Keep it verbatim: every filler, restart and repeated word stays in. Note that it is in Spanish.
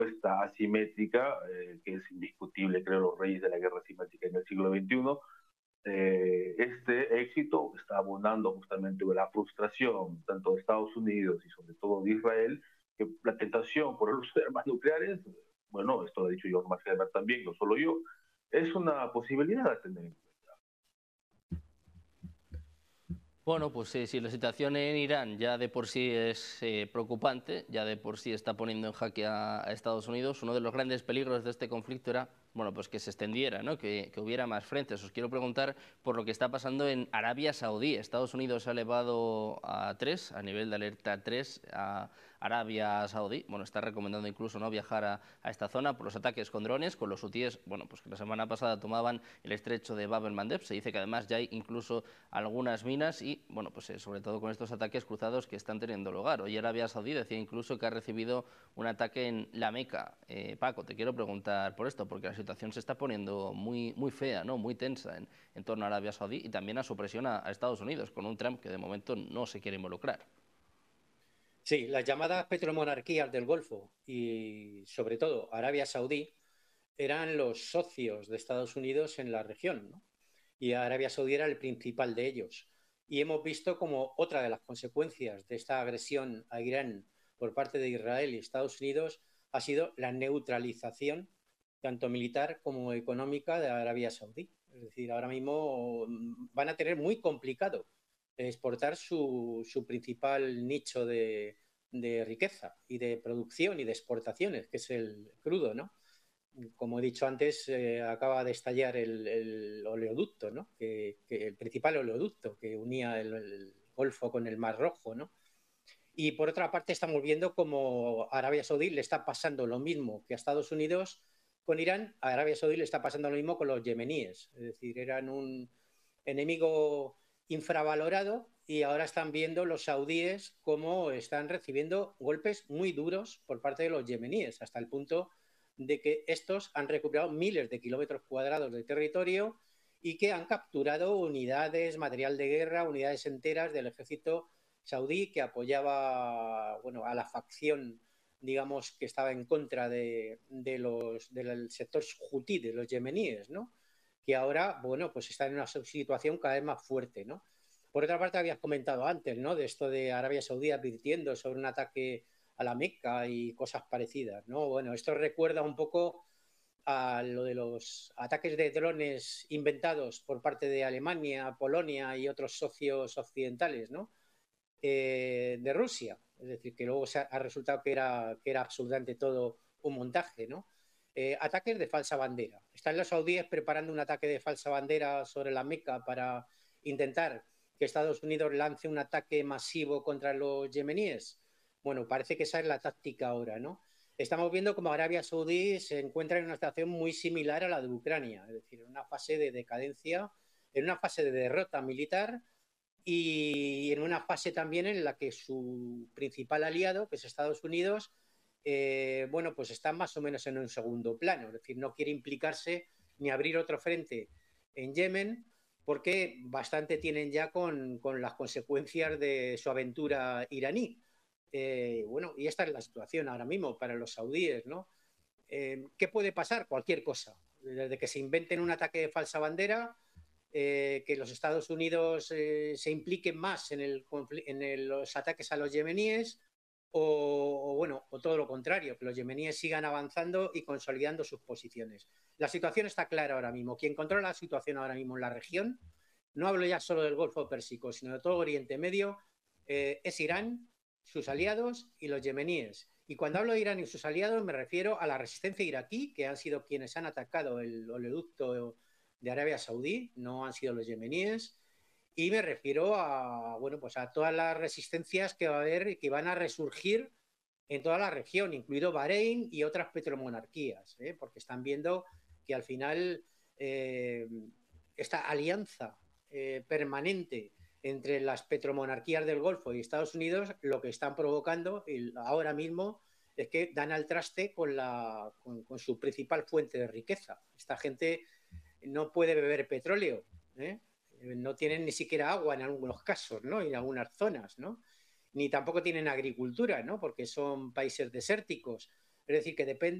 respuesta asimétrica, eh, que es indiscutible, creo, los reyes de la guerra asimétrica en el siglo veintiuno. Eh, este éxito está abonando justamente la frustración tanto de Estados Unidos y sobre todo de Israel, que la tentación por el uso de armas nucleares, bueno, esto lo ha dicho John McHenry también, no solo yo, es una posibilidad a tener en cuenta. Bueno, pues sí, sí, la situación en Irán ya de por sí es eh, preocupante, ya de por sí está poniendo en jaque a, a Estados Unidos. Uno de los grandes peligros de este conflicto era, bueno, pues que se extendiera, ¿no? que, que hubiera más frentes. Os quiero preguntar por lo que está pasando en Arabia Saudí. Estados Unidos ha elevado a tres, a nivel de alerta tres, a Arabia Saudí. Bueno, está recomendando incluso no viajar a, a esta zona por los ataques con drones, con los hutíes, bueno, pues que la semana pasada tomaban el estrecho de Bab el-Mandeb. Se dice que además ya hay incluso algunas minas y, bueno, pues eh, sobre todo con estos ataques cruzados que están teniendo lugar. Hoy Arabia Saudí decía incluso que ha recibido un ataque en la Meca. Eh, Paco, te quiero preguntar por esto, porque la situación se está poniendo muy, muy fea, ¿no? Muy tensa en, en torno a Arabia Saudí y también a su presión a, a Estados Unidos, con un Trump que de momento no se quiere involucrar. Sí, las llamadas petromonarquías del Golfo y sobre todo Arabia Saudí eran los socios de Estados Unidos en la región, ¿no? Y Arabia Saudí era el principal de ellos. Y hemos visto como otra de las consecuencias de esta agresión a Irán por parte de Israel y Estados Unidos ha sido la neutralización, tanto militar como económica, de Arabia Saudí. Es decir, ahora mismo van a tener muy complicado exportar su, su principal nicho de, de riqueza y de producción y de exportaciones, que es el crudo, ¿no? Como he dicho antes, eh, acaba de estallar el, el oleoducto, ¿no? Que, que el principal oleoducto que unía el, el, Golfo con el Mar Rojo, ¿no? Y por otra parte estamos viendo como a Arabia Saudí le está pasando lo mismo que a Estados Unidos con Irán, a Arabia Saudí le está pasando lo mismo con los yemeníes. Es decir, eran un enemigo infravalorado y ahora están viendo los saudíes cómo están recibiendo golpes muy duros por parte de los yemeníes, hasta el punto de que estos han recuperado miles de kilómetros cuadrados de territorio y que han capturado unidades, material de guerra, unidades enteras del ejército saudí que apoyaba, bueno, a la facción, digamos, que estaba en contra de, de los, del sector hutí, de los yemeníes, ¿no? Que ahora, bueno, pues está en una situación cada vez más fuerte, ¿no? Por otra parte, habías comentado antes, ¿no? De esto de Arabia Saudí advirtiendo sobre un ataque a la Meca y cosas parecidas, ¿no? Bueno, esto recuerda un poco a lo de los ataques de drones inventados por parte de Alemania, Polonia y otros socios occidentales, ¿no? Eh, de Rusia. Es decir, que luego se ha, ha resultado que era, que era absolutamente todo un montaje, ¿no? Eh, ataques de falsa bandera. Están los saudíes preparando un ataque de falsa bandera sobre la Meca para intentar que Estados Unidos lance un ataque masivo contra los yemeníes. Bueno, parece que esa es la táctica ahora, ¿no? Estamos viendo como Arabia Saudí se encuentra en una situación muy similar a la de Ucrania, es decir, en una fase de decadencia, en una fase de derrota militar y en una fase también en la que su principal aliado, que es Estados Unidos, eh, bueno, pues está más o menos en un segundo plano, es decir, no quiere implicarse ni abrir otro frente en Yemen, porque bastante tienen ya con, con las consecuencias de su aventura iraní. Eh, bueno, y esta es la situación ahora mismo para los saudíes, ¿no? Eh, ¿Qué puede pasar? Cualquier cosa. Desde que se inventen un ataque de falsa bandera, eh, que los Estados Unidos eh, se impliquen más en, el, en el, los ataques a los yemeníes, o, o, bueno, o todo lo contrario, que los yemeníes sigan avanzando y consolidando sus posiciones. La situación está clara ahora mismo. Quien controla la situación ahora mismo en la región, no hablo ya solo del Golfo Pérsico, sino de todo Oriente Medio, eh, es Irán, sus aliados y los yemeníes. Y cuando hablo de Irán y sus aliados me refiero a la resistencia iraquí, que han sido quienes han atacado el oleoducto de Arabia Saudí, no han sido los yemeníes, y me refiero a, bueno, pues a todas las resistencias que va a haber y que van a resurgir en toda la región, incluido Bahrein y otras petromonarquías, ¿eh? Porque están viendo que al final eh, esta alianza eh, permanente entre las petromonarquías del Golfo y Estados Unidos, lo que están provocando ahora mismo es que dan al traste con, la, con, con su principal fuente de riqueza. Esta gente no puede beber petróleo, ¿eh? No tienen ni siquiera agua en algunos casos, ¿no? En algunas zonas, ¿no? Ni tampoco tienen agricultura, ¿no? Porque son países desérticos. Es Es decir, que depende